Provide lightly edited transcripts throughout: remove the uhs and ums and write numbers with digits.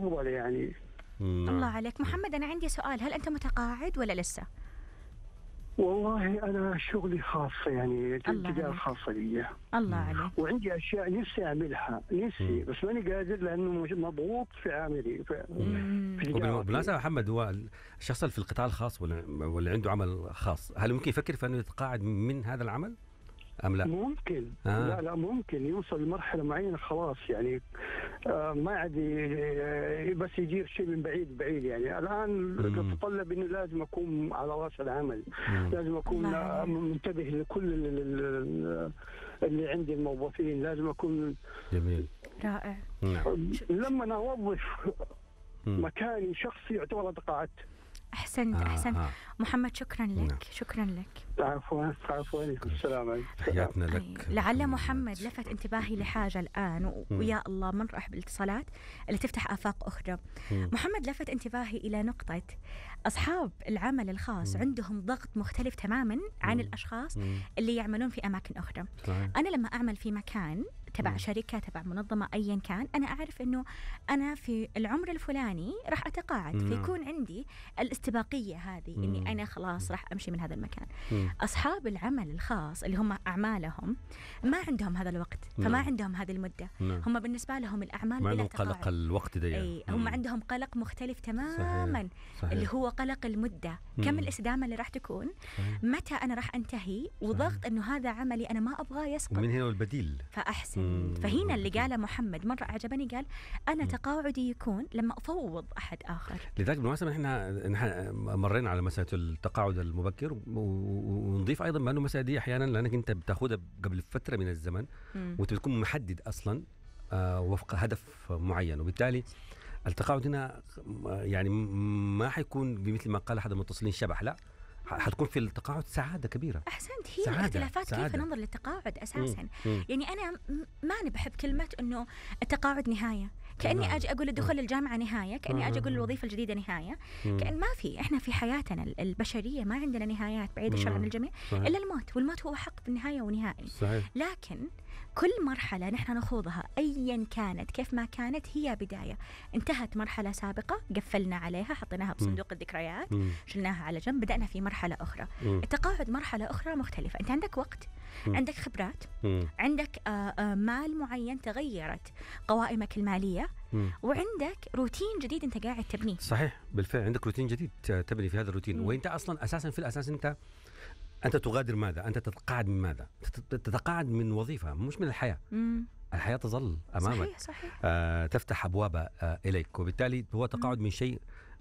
أفضل يعني. الله عليك محمد. أنا عندي سؤال، هل أنت متقاعد ولا لسه؟ والله أنا شغلي خاص يعني، تجارة خاصة لي. الله عليك. وعندي أشياء نفسي أعملها، نفسي بس ماني قادر لأنه مضغوط في عملي في تجارتي. بالمناسبة محمد، هو الشخص اللي في القطاع الخاص واللي عنده عمل خاص، هل ممكن يفكر في أنه يتقاعد من هذا العمل أم لا؟ ممكن. لا ممكن يوصل لمرحلة معينة خلاص يعني، ما عاد بس يجيب شيء من بعيد يعني. الآن تتطلب إنه لازم أكون على رأس العمل، لازم أكون منتبه لكل اللي عندي الموظفين، لازم أكون جميل رائع. لما أنا أوظف مكاني شخصي يعتبر تقاعدت. أحسنت. محمد شكرا لك. شكرا لك. عفوا. السلام عليكم. تحياتنا لك. لعل محمد لفت انتباهي لحاجة الآن، ويا الله منرح بالاتصالات اللي تفتح آفاق أخرى. محمد لفت انتباهي إلى نقطة أصحاب العمل الخاص عندهم ضغط مختلف تماما عن الأشخاص اللي يعملون في أماكن أخرى. أنا لما أعمل في مكان تبع شركة تبع منظمة أيا كان، أنا أعرف أنه أنا في العمر الفلاني راح أتقاعد، فيكون عندي الاستباقية هذه أني أنا خلاص راح أمشي من هذا المكان. أصحاب العمل الخاص اللي هم أعمالهم ما عندهم هذا الوقت، فما عندهم هذه المدة. هم بالنسبة لهم الأعمال بلا تقاعد. قلق الوقت ده يعني. هم عندهم قلق مختلف تماما. صحيح. اللي هو قلق المدة، كم الاستدامة اللي راح تكون، متى أنا راح أنتهي، وضغط أنه هذا عملي أنا ما أبغاه يسقط. ومن هنا البديل. فأحسن. فهنا اللي قاله محمد مرة أعجبني، قال أنا تقاعدي يكون لما أفوض أحد آخر. لذلك بالمناسبة إحنا مرينا على مسألة التقاعد المبكر، ونضيف أيضا بأنه المسألة دي أحيانا لأنك أنت بتاخدها قبل فترة من الزمن وأنت بتكون محدد أصلا وفق هدف معين، وبالتالي التقاعد هنا يعني ما حيكون بمثل ما قال أحد المتصلين شبح، لا، حتكون في التقاعد سعادة كبيرة. أحسنت. هي الاختلافات كيف ننظر للتقاعد أساسا. يعني أنا ما بحب كلمة أنه التقاعد نهاية، كأني أجي أقول دخول الجامعة نهاية، كأني أجي أقول الوظيفة الجديدة نهاية. كأن ما في، إحنا في حياتنا البشرية ما عندنا نهايات بعيد الشر عن الجميع إلا الموت، والموت هو حق بالنهاية ونهائي. صحيح. لكن كل مرحلة نحن نخوضها أيا كانت كيف ما كانت هي بداية. انتهت مرحلة سابقة قفلنا عليها، حطيناها بصندوق الذكريات، شلناها على جنب، بدأنا في مرحلة أخرى. التقاعد مرحلة أخرى مختلفة. أنت عندك وقت، عندك خبرات، عندك مال معين، تغيرت قوائمك المالية، وعندك روتين جديد أنت قاعد تبنيه. صحيح، بالفعل عندك روتين جديد تبني في هذا الروتين. وأنت أصلا أساسا في الأساس أنت تغادر ماذا؟ أنت تتقاعد من ماذا؟ تتقاعد من وظيفة، مش من الحياة. الحياة تظل أمامك. صحيح. تفتح أبواب إليك، وبالتالي هو تقاعد من شيء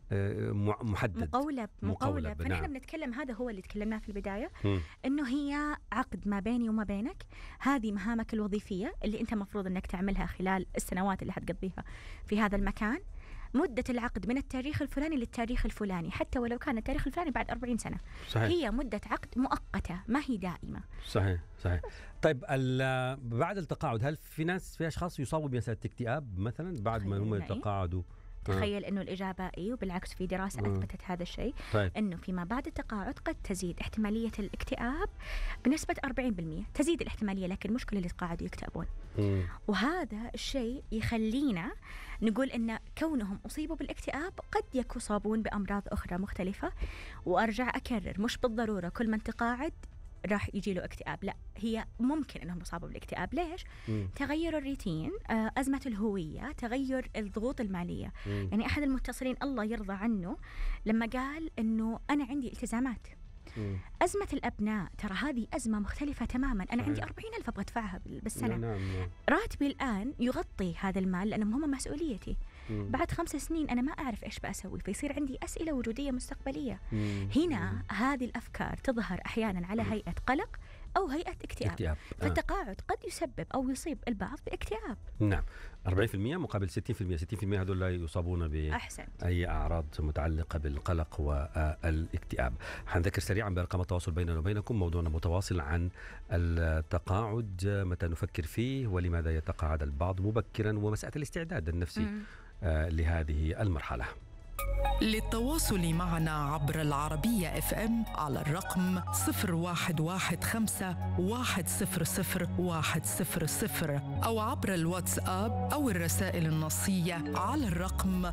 محدد، مقولب. فنحن بنتكلم، هذا هو اللي تكلمناه في البداية، إنه هي عقد ما بيني وما بينك. هذه مهامك الوظيفية اللي أنت مفروض أنك تعملها خلال السنوات اللي حتقضيها في هذا المكان. مدة العقد من التاريخ الفلاني للتاريخ الفلاني، حتى ولو كان التاريخ الفلاني بعد 40 سنة. صحيح. هي مدة عقد مؤقتة، ما هي دائمة. صحيح. طيب بعد التقاعد، هل في أشخاص يصابوا بمسألة اكتئاب مثلا بعد ما هم يتقاعدوا؟ تخيل أنه الإجابة وبالعكس في دراسة أثبتت هذا الشيء. طيب. أنه فيما بعد التقاعد قد تزيد احتمالية الاكتئاب بنسبة 40%، تزيد الاحتمالية، لكن المشكلة اللي تقاعدوا يكتئبون. وهذا الشيء يخلينا نقول أن كونهم أصيبوا بالاكتئاب قد يصابون بأمراض أخرى مختلفة. وأرجع أكرر، مش بالضرورة كل من تقاعد راح يجي له اكتئاب، لا، هي ممكن انهم يصابوا بالاكتئاب. ليش؟ تغير الروتين، أزمة الهوية، تغير الضغوط المالية. يعني أحد المتصلين الله يرضى عنه لما قال إنه أنا عندي التزامات. أزمة الأبناء ترى هذه أزمة مختلفة تماما. أنا عندي 40,000 أبغى أدفعها بالسنة. نعم. راتبي الآن يغطي هذا المال لأنهم هم مسؤوليتي. بعد 5 سنين أنا ما أعرف إيش بأسوي، فيصير عندي أسئلة وجودية مستقبلية. هنا هذه الأفكار تظهر أحيانا على هيئة قلق أو هيئة اكتئاب. فالتقاعد قد يسبب أو يصيب البعض باكتئاب. نعم، 40% مقابل 60%. 60% هذول لا يصابون بأي أعراض متعلقة بالقلق والاكتئاب. حنذكر سريعا بأرقام التواصل بيننا وبينكم. موضوعنا متواصل عن التقاعد، متى نفكر فيه ولماذا يتقاعد البعض مبكرا، ومسألة الاستعداد النفسي لهذه المرحلة. للتواصل معنا عبر العربية FM على الرقم 0115-100-100 أو عبر الواتساب أو الرسائل النصية على الرقم